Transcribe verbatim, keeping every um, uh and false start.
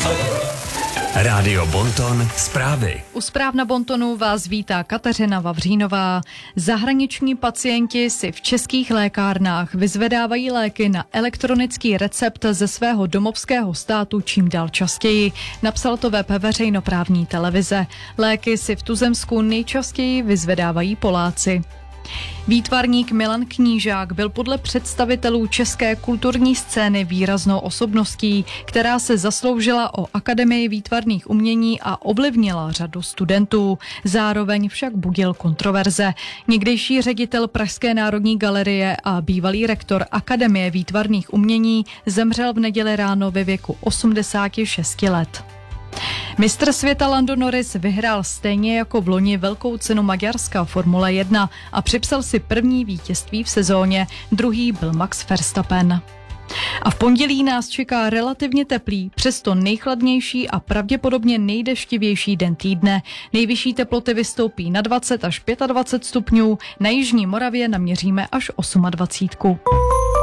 Rádio Bonton zprávy. U zpráv na Bontonu vás vítá Kateřina Vavřínová. Zahraniční pacienti si v českých lékárnách vyzvedávají léky na elektronický recept ze svého domovského státu čím dál častěji. Napsal to web veřejnoprávní televize. Léky si v tuzemsku nejčastěji vyzvedávají Poláci. Výtvarník Milan Knížák byl podle představitelů české kulturní scény výraznou osobností, která se zasloužila o Akademii výtvarných umění a ovlivnila řadu studentů. Zároveň však budil kontroverze. Někdejší ředitel Pražské národní galerie a bývalý rektor Akademie výtvarných umění zemřel v neděli ráno ve věku osmdesáti šesti let. Mistr světa Lando Norris vyhrál stejně jako v loni velkou cenu Maďarska Formule jedna a připsal si první vítězství v sezóně, druhý byl Max Verstappen. A v pondělí nás čeká relativně teplý, přesto nejchladnější a pravděpodobně nejdeštivější den týdne. Nejvyšší teploty vystoupí na dvacet až dvacet pět stupňů, na jižní Moravě naměříme až dvacet osm.